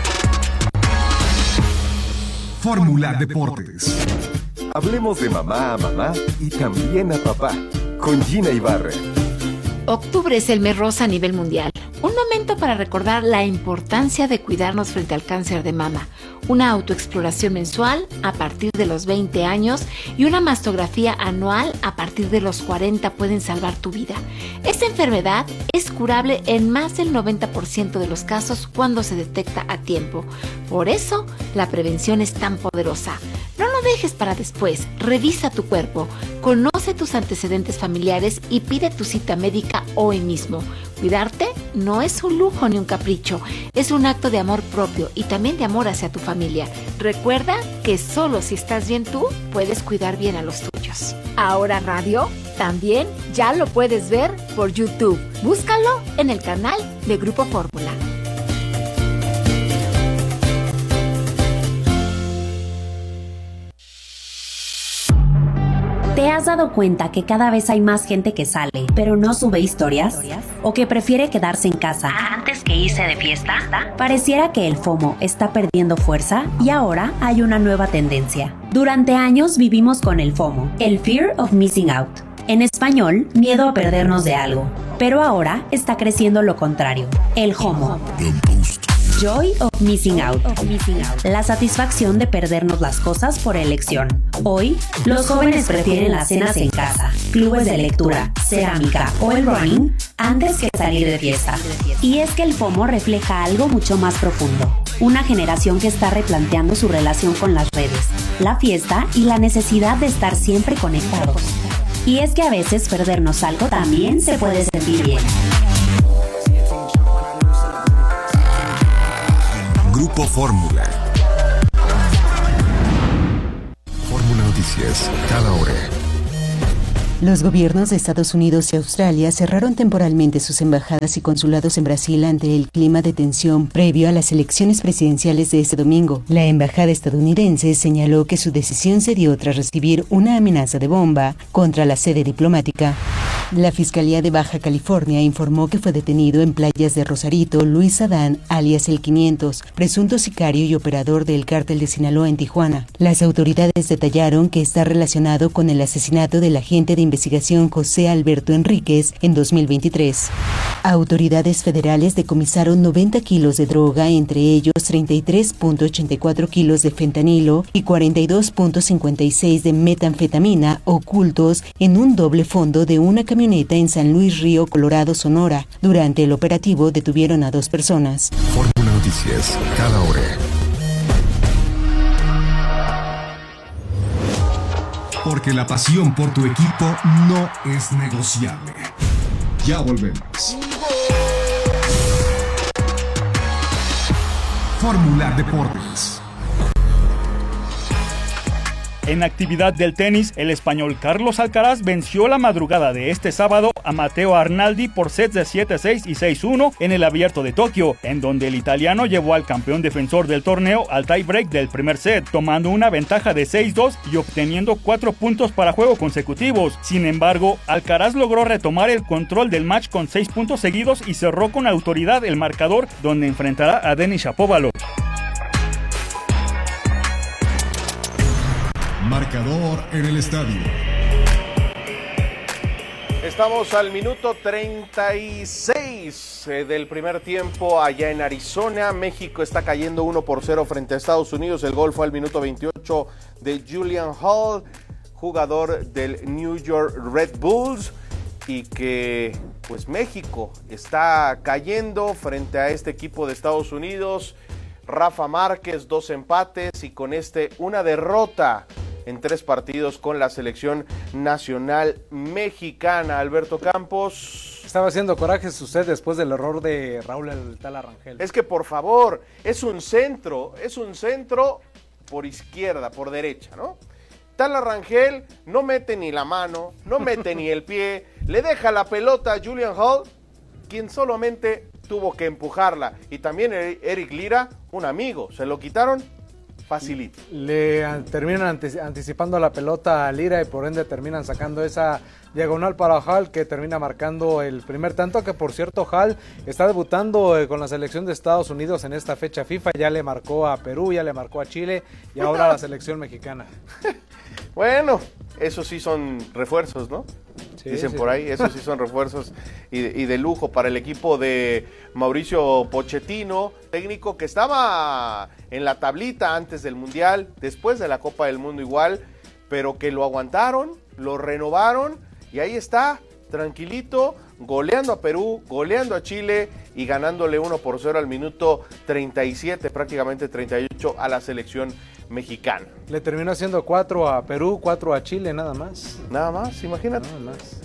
Fórmula Deportes. Hablemos de mamá a mamá y también a papá, con Gina Ibarra. Octubre es el mes rosa a nivel mundial. Un momento para recordar la importancia de cuidarnos frente al cáncer de mama. Una autoexploración mensual a partir de los 20 años y una mastografía anual a partir de los 40 pueden salvar tu vida. Esta enfermedad es curable en más del 90% de los casos cuando se detecta a tiempo. Por eso, la prevención es tan poderosa. No lo dejes para después. Revisa tu cuerpo, conoce tus antecedentes familiares y pide tu cita médica hoy mismo. Cuidarte no es un lujo ni un capricho, es un acto de amor propio y también de amor hacia tu familia. Recuerda que solo si estás bien tú, puedes cuidar bien a los tuyos. Ahora Radio, también ya lo puedes ver por YouTube. Búscalo en el canal de Grupo Fórmula. ¿Te has dado cuenta que cada vez hay más gente que sale, pero no sube historias? ¿O que prefiere quedarse en casa antes que irse de fiesta? Pareciera que el FOMO está perdiendo fuerza y ahora hay una nueva tendencia. Durante años vivimos con el FOMO, el Fear of Missing Out. En español, miedo a perdernos de algo. Pero ahora está creciendo lo contrario, el JOMO. Joy of Missing Out. La satisfacción de perdernos las cosas por elección. Hoy, los jóvenes prefieren las cenas en casa, clubes de lectura, cerámica o el running antes que salir de fiesta. Y es que el FOMO refleja algo mucho más profundo. Una generación que está replanteando su relación con las redes, la fiesta y la necesidad de estar siempre conectados. Y es que a veces perdernos algo también se puede sentir bien. Grupo Fórmula. Fórmula Noticias, cada hora. Los gobiernos de Estados Unidos y Australia cerraron temporalmente sus embajadas y consulados en Brasil ante el clima de tensión previo a las elecciones presidenciales de este domingo. La embajada estadounidense señaló que su decisión se dio tras recibir una amenaza de bomba contra la sede diplomática. La Fiscalía de Baja California informó que fue detenido en playas de Rosarito Luis Adán, alias El 500, presunto sicario y operador del cártel de Sinaloa en Tijuana. Las autoridades detallaron que está relacionado con el asesinato del agente de investigación José Alberto Enríquez en 2023. Autoridades federales decomisaron 90 kilos de droga, entre ellos 33.84 kilos de fentanilo y 42.56 de metanfetamina ocultos en un doble fondo de una camioneta en San Luis Río Colorado, Sonora. Durante el operativo detuvieron a 2 personas. Fórmula Noticias, cada hora. Porque la pasión por tu equipo no es negociable. Ya volvemos. Fórmula Deportes. En actividad del tenis, el español Carlos Alcaraz venció la madrugada de este sábado a Matteo Arnaldi por sets de 7-6 y 6-1 en el Abierto de Tokio, en donde el italiano llevó al campeón defensor del torneo al tie-break del primer set, tomando una ventaja de 6-2 y obteniendo 4 puntos para juego consecutivos. Sin embargo, Alcaraz logró retomar el control del match con 6 puntos seguidos y cerró con autoridad el marcador, donde enfrentará a Denis Shapovalov. Marcador en el estadio. Estamos al minuto 36 del primer tiempo allá en Arizona. México está cayendo 1-0 frente a Estados Unidos. El gol fue al minuto 28 de Julian Hall, jugador del New York Red Bulls. Y que pues México está cayendo frente a este equipo de Estados Unidos. Rafa Márquez, 2 empates y con una derrota en 3 partidos con la selección nacional mexicana. Alberto Campos. Estaba haciendo corajes usted después del error de Raúl el Tala Rangel. Es que por favor, es un centro por izquierda, por derecha, ¿no? Tala Rangel no mete ni la mano, no mete ni el pie, le deja la pelota a Julian Hall, quien solamente tuvo que empujarla. Y también Eric Lira, un amigo, se lo quitaron facilito. Le terminan anticipando la pelota a Lira y por ende terminan sacando esa diagonal para Hall, que termina marcando el primer tanto, que por cierto Hall está debutando con la selección de Estados Unidos en esta fecha FIFA. Ya le marcó a Perú, ya le marcó a Chile y ahora a la selección mexicana. Bueno, esos sí son refuerzos, ¿no? Sí, dicen sí. Por ahí, esos sí son refuerzos y de lujo para el equipo de Mauricio Pochettino, técnico que estaba en la tablita antes del Mundial, después de la Copa del Mundo igual, pero que lo aguantaron, lo renovaron y ahí está, tranquilito, goleando a Perú, goleando a Chile y ganándole 1-0 al minuto 37, prácticamente 38 a la selección mexicana. Le terminó haciendo 4 a Perú, 4 a Chile, nada más. Nada más, imagínate. Nada más.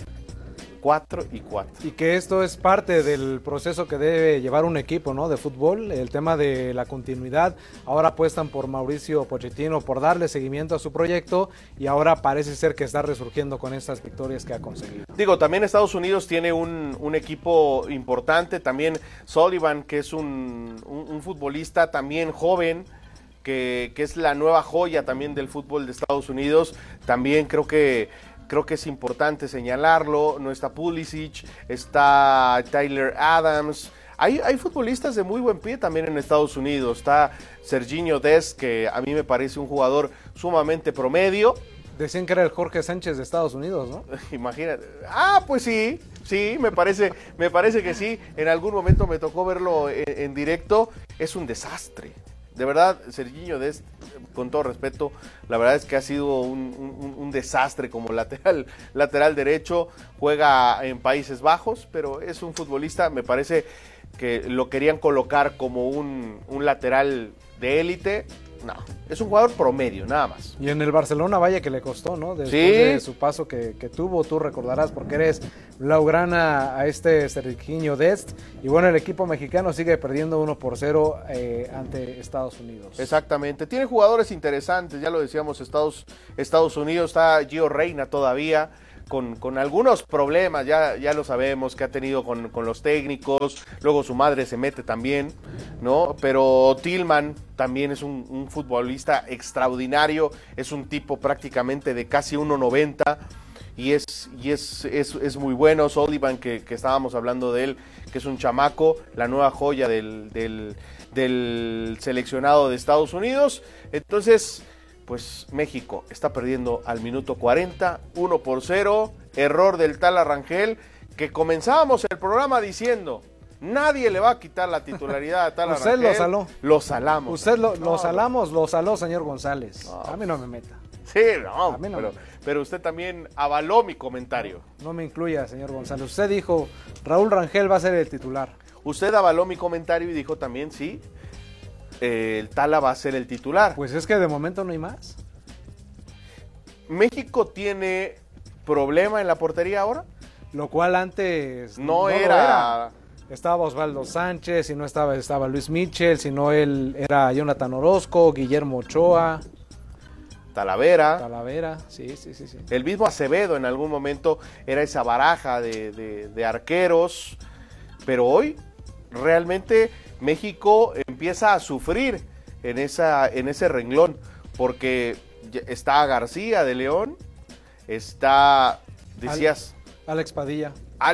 4 y 4. Y que esto es parte del proceso que debe llevar un equipo, ¿no? De fútbol, el tema de la continuidad. Ahora apuestan por Mauricio Pochettino, por darle seguimiento a su proyecto y ahora parece ser que está resurgiendo con estas victorias que ha conseguido. Digo, también Estados Unidos tiene un equipo importante, también Sullivan, que es un futbolista también joven, que es la nueva joya también del fútbol de Estados Unidos. También creo que es importante señalarlo. No está Pulisic, está Tyler Adams. Hay futbolistas de muy buen pie también en Estados Unidos. Está Serginho Dest, que a mí me parece un jugador sumamente promedio. Decían que era el Jorge Sánchez de Estados Unidos, ¿no? Imagínate. Pues sí, me parece que sí. En algún momento me tocó verlo en directo. Es un desastre. De verdad, Serginho Dest, con todo respeto, la verdad es que ha sido un desastre como lateral derecho. Juega en Países Bajos, pero es un futbolista, me parece que lo querían colocar como un lateral de élite. No, es un jugador promedio, nada más. Y en el Barcelona, vaya que le costó, ¿no? Después de su paso que tuvo, tú recordarás, porque eres blaugrana a este Serginho Dest. Y bueno, el equipo mexicano sigue perdiendo 1-0 ante Estados Unidos. Exactamente, tiene jugadores interesantes, ya lo decíamos, Estados Unidos, está Gio Reyna todavía, con algunos problemas, ya lo sabemos, que ha tenido con los técnicos, luego su madre se mete también, ¿no? Pero Tillman también es un futbolista extraordinario, es un tipo prácticamente de casi 1.90 y es muy bueno. Sullivan, que estábamos hablando de él, que es un chamaco, la nueva joya del seleccionado de Estados Unidos. Entonces, pues México está perdiendo al minuto 40, 1-0, error del Tala Rangel, que comenzábamos el programa diciendo, nadie le va a quitar la titularidad a Tala Rangel. Usted lo saló. Lo salamos. Usted lo saló, señor González. No. A mí no me meta. Sí, no, pero usted también avaló mi comentario. No me incluya, señor González. Usted dijo, Raúl Rangel va a ser el titular. Usted avaló mi comentario y dijo también, sí, el Tala va a ser el titular. Pues es que de momento no hay más. ¿México tiene problema en la portería ahora? Lo cual antes no era. Estaba Osvaldo Sánchez, si no estaba Luis Michel, si no él era Jonathan Orozco, Guillermo Ochoa, Talavera, sí. El mismo Acevedo en algún momento era esa baraja de arqueros, pero hoy realmente México empieza a sufrir en ese renglón, porque está García de León, está, decías, Alex Padilla.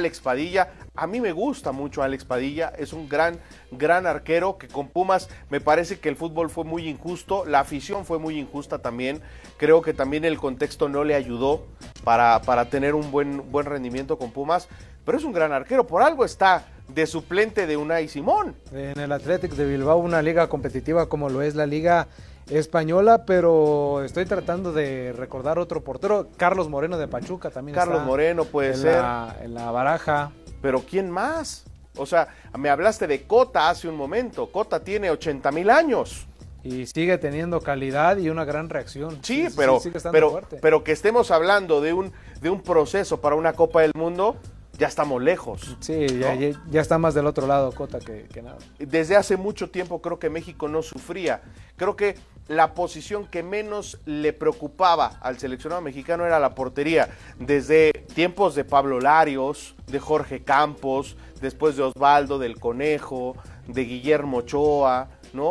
A mí me gusta mucho Alex Padilla, es un gran arquero que con Pumas me parece que el fútbol fue muy injusto, la afición fue muy injusta también, creo que también el contexto no le ayudó para tener un buen rendimiento con Pumas, pero es un gran arquero, por algo está de suplente de Unai Simón. En el Athletic de Bilbao, una liga competitiva como lo es la Liga Española, pero estoy tratando de recordar otro portero, Carlos Moreno de Pachuca también. Carlos Moreno puede ser. En la baraja. Pero ¿quién más? O sea, me hablaste de Cota hace un momento. Cota tiene 80,000 años. Y sigue teniendo calidad y una gran reacción. Sí, pero que estemos hablando de un proceso para una Copa del Mundo, ya estamos lejos. Sí, ¿no? ya está más del otro lado Cota que nada. Desde hace mucho tiempo creo que México no sufría. Creo que la posición que menos le preocupaba al seleccionado mexicano era la portería. Desde tiempos de Pablo Larios, de Jorge Campos, después de Osvaldo, del Conejo, de Guillermo Ochoa, ¿no?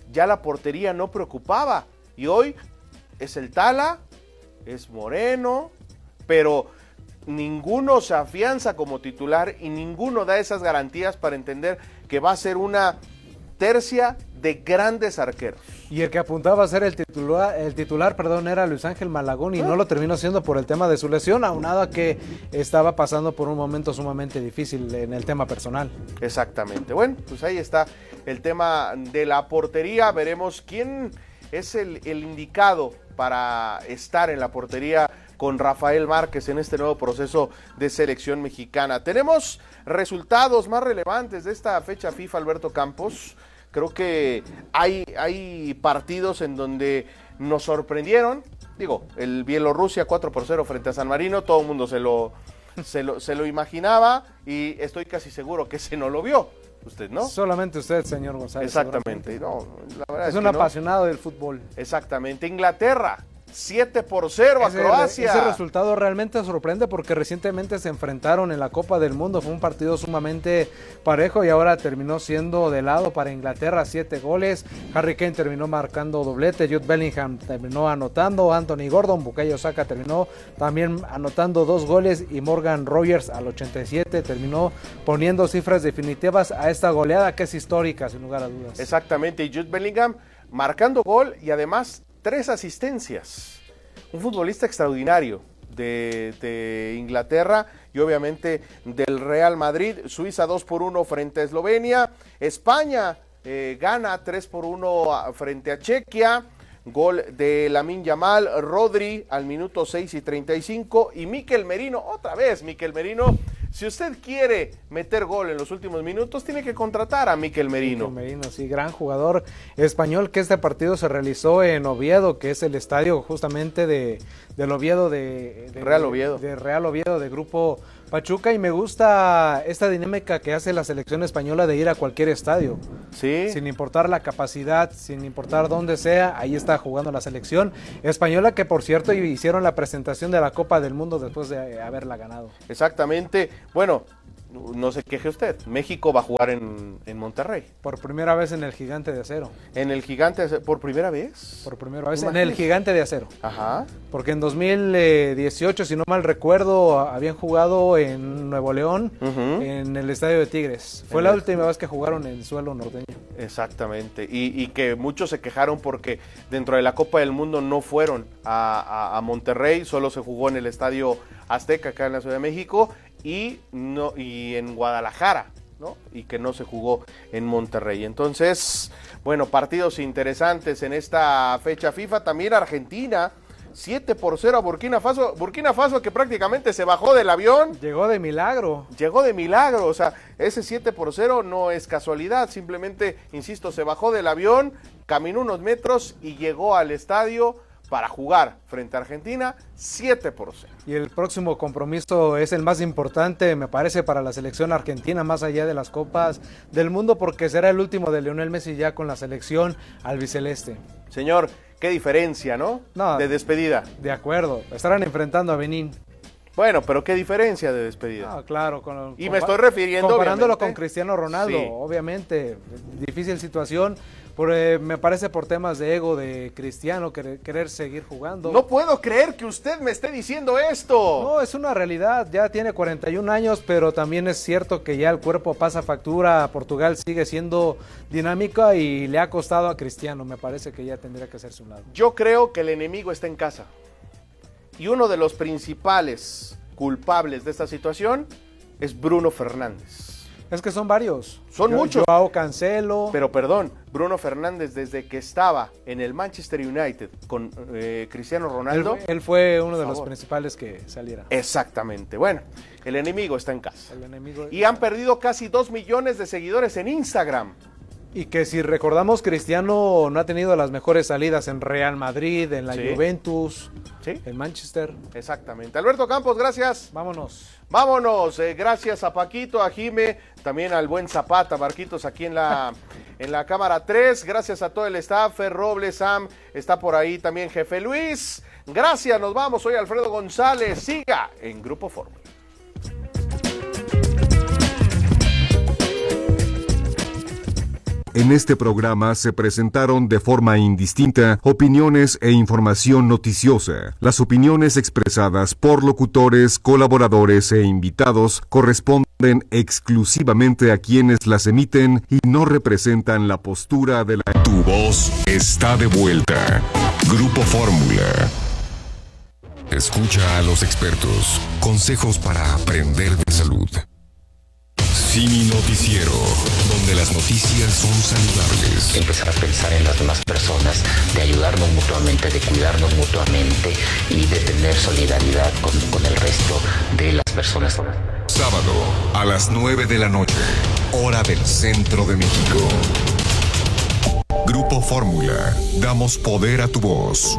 ya la portería no preocupaba. Y hoy es el Tala, es Moreno, pero ninguno se afianza como titular y ninguno da esas garantías para entender que va a ser una tercia de grandes arqueros. Y el que apuntaba a ser el titular, era Luis Ángel Malagón y no lo terminó siendo por el tema de su lesión, aunado a que estaba pasando por un momento sumamente difícil en el tema personal. Exactamente. Bueno, pues ahí está el tema de la portería. Veremos quién es el indicado para estar en la portería con Rafael Márquez en este nuevo proceso de selección mexicana. Tenemos resultados más relevantes de esta fecha FIFA, Alberto Campos. Creo que hay partidos en donde nos sorprendieron. Digo, el Bielorrusia 4-0 frente a San Marino, todo el mundo se lo imaginaba y estoy casi seguro que ese no lo vio. Usted, ¿no? Solamente usted, señor González. Exactamente. No, la verdad es un apasionado del fútbol. Exactamente. Inglaterra 7-0 a Croacia. Ese resultado realmente sorprende porque recientemente se enfrentaron en la Copa del Mundo. Fue un partido sumamente parejo y ahora terminó siendo de lado para Inglaterra. 7 goles. Harry Kane terminó marcando doblete. Jude Bellingham terminó anotando. Anthony Gordon, Bukayo Saka terminó también anotando 2 goles. Y Morgan Rogers al 87 terminó poniendo cifras definitivas a esta goleada que es histórica, sin lugar a dudas. Exactamente. Y Jude Bellingham marcando gol y además 3 asistencias. Un futbolista extraordinario de Inglaterra y obviamente del Real Madrid. Suiza 2-1 frente a Eslovenia. España gana 3-1 frente a Chequia. Gol de Lamine Yamal, Rodri al minuto 6 y 35. Y Mikel Merino, otra vez Mikel Merino. Si usted quiere meter gol en los últimos minutos, tiene que contratar a Mikel Merino. Mikel Merino, sí, gran jugador español, que este partido se realizó en Oviedo, que es el estadio justamente del Oviedo, de Real Oviedo. De Real Oviedo, de Grupo Pachuca, y me gusta esta dinámica que hace la selección española de ir a cualquier estadio. Sí. Sin importar la capacidad, sin importar dónde sea, ahí está jugando la selección española, que por cierto hicieron la presentación de la Copa del Mundo después de haberla ganado. Exactamente. Bueno, no se queje usted, México va a jugar en Monterrey. Por primera vez en el Gigante de Acero. ¿En el Gigante de Acero? ¿Por primera vez? Por primera vez en el Gigante de Acero. Ajá. Porque en 2018, si no mal recuerdo, habían jugado en Nuevo León, en el Estadio de Tigres. Fue la última vez que jugaron en suelo norteño. Exactamente, y que muchos se quejaron porque dentro de la Copa del Mundo no fueron a Monterrey, solo se jugó en el Estadio Azteca acá en la Ciudad de México y en Guadalajara, ¿no? Y que no se jugó en Monterrey. Entonces, bueno, partidos interesantes en esta fecha FIFA. También Argentina 7-0 a Burkina Faso. Burkina Faso que prácticamente se bajó del avión. Llegó de milagro. O sea, ese 7-0 no es casualidad. Simplemente, insisto, se bajó del avión, caminó unos metros y llegó al estadio para jugar frente a Argentina 7-0. Y el próximo compromiso es el más importante, me parece, para la selección argentina, más allá de las Copas del Mundo, porque será el último de Lionel Messi ya con la selección albiceleste. Señor, qué diferencia, ¿no? De despedida. De acuerdo, estarán enfrentando a Benín. Bueno, pero qué diferencia de despedida. Ah, claro. Me estoy refiriendo, comparándolo obviamente, con Cristiano Ronaldo, sí. Obviamente, difícil situación. Me parece por temas de ego de Cristiano, querer seguir jugando. No puedo creer que usted me esté diciendo esto. No, es una realidad, ya tiene 41 años, pero también es cierto que ya el cuerpo pasa factura. Portugal sigue siendo dinámica y le ha costado a Cristiano, me parece que ya tendría que hacerse un lado. Yo creo que el enemigo está en casa. Y uno de los principales culpables de esta situación es Bruno Fernández. Es que son varios. Son muchos. Joao Cancelo. Pero perdón, Bruno Fernández desde que estaba en el Manchester United con Cristiano Ronaldo. Él fue uno de los principales que saliera. Exactamente. Bueno, el enemigo está en casa. Y han perdido casi 2 millones de seguidores en Instagram. Y que si recordamos, Cristiano no ha tenido las mejores salidas en Real Madrid, en la Juventus, en Manchester. Exactamente. Alberto Campos, gracias. Vámonos. Gracias a Paquito, a Jime, también al buen Zapata, Marquitos, aquí en la cámara 3. Gracias a todo el staff, Fer Robles, Sam, está por ahí también Jefe Luis. Gracias, nos vamos. Soy Alfredo González. Siga en Grupo Fórmula. En este programa se presentaron de forma indistinta opiniones e información noticiosa. Las opiniones expresadas por locutores, colaboradores e invitados corresponden exclusivamente a quienes las emiten y no representan la postura de la... Tu voz está de vuelta. Grupo Fórmula. Escucha a los expertos. Consejos para aprender de salud. Simi Noticiero, donde las noticias son saludables. Empezar a pensar en las demás personas, de ayudarnos mutuamente, de cuidarnos mutuamente y de tener solidaridad con el resto de las personas. Sábado, a las 9 de la noche, hora del centro de México. Grupo Fórmula, damos poder a tu voz.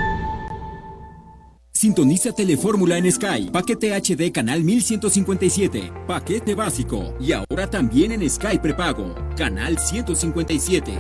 Sintoniza Telefórmula en Sky, paquete HD canal 1157, paquete básico y ahora también en Sky prepago, canal 157.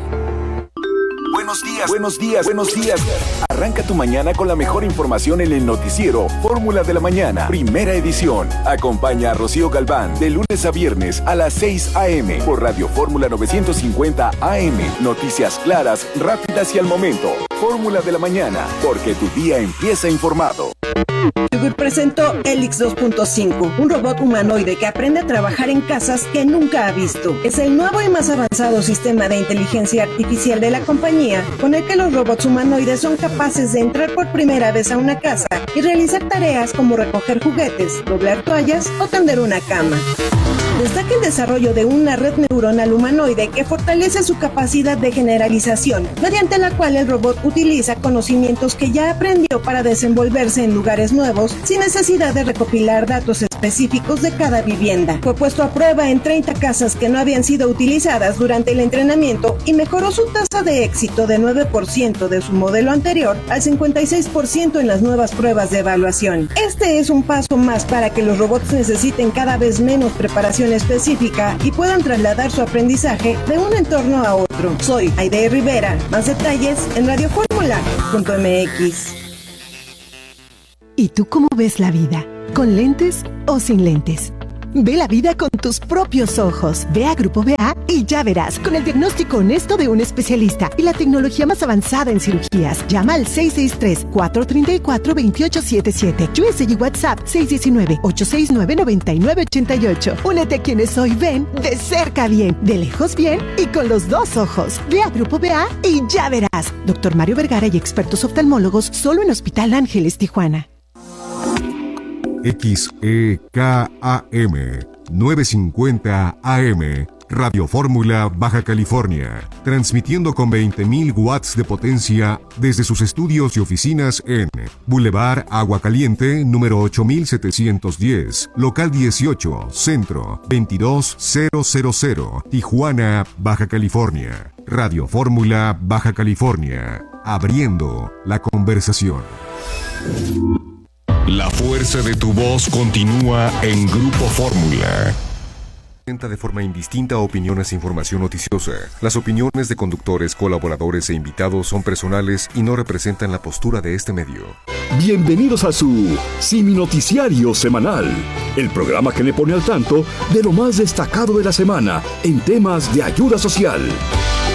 Buenos días. Arranca tu mañana con la mejor información en el noticiero Fórmula de la Mañana, primera edición. Acompaña a Rocío Galván de lunes a viernes a las 6 a.m. por Radio Fórmula 950 AM. Noticias claras, rápidas y al momento. Fórmula de la Mañana, porque tu día empieza informado. Yogur presentó Helix 2.5, un robot humanoide que aprende a trabajar en casas que nunca ha visto. Es el nuevo y más avanzado sistema de inteligencia artificial de la compañía, con el que los robots humanoides son capaces de entrar por primera vez a una casa y realizar tareas como recoger juguetes, doblar toallas o tender una cama. Destaca el desarrollo de una red neuronal humanoide que fortalece su capacidad de generalización, mediante la cual el robot utiliza conocimientos que ya aprendió para desenvolverse en lugares nuevos sin necesidad de recopilar datos específicos de cada vivienda. Fue puesto a prueba en 30 casas que no habían sido utilizadas durante el entrenamiento y mejoró su tasa de éxito de 9% de su modelo anterior al 56% en las nuevas pruebas de evaluación. Este es un paso más para que los robots necesiten cada vez menos preparación específica y puedan trasladar su aprendizaje de un entorno a otro. Soy Aide Rivera. Más detalles en radioformula.mx. ¿Y tú cómo ves la vida? ¿Con lentes o sin lentes? Ve la vida con tus propios ojos. Ve a Grupo BA y ya verás, con el diagnóstico honesto de un especialista y la tecnología más avanzada en cirugías. Llama al 663-434-2877. USB y WhatsApp 619-869-9988. Únete a quienes hoy ven de cerca bien, de lejos bien y con los dos ojos. Ve a Grupo BA y ya verás. Dr. Mario Vergara y expertos oftalmólogos solo en Hospital Ángeles, Tijuana. XEKAM 950 AM, Radio Fórmula, Baja California, transmitiendo con 20.000 watts de potencia desde sus estudios y oficinas en Boulevard Agua Caliente, número 8710, local 18, centro 22000, Tijuana, Baja California. Radio Fórmula, Baja California, abriendo la conversación. La fuerza de tu voz continúa en Grupo Fórmula. Presenta de forma indistinta opiniones e información noticiosa. Las opiniones de conductores, colaboradores e invitados son personales y no representan la postura de este medio. Bienvenidos a su Simi Noticiario Semanal, el programa que le pone al tanto de lo más destacado de la semana en temas de ayuda social.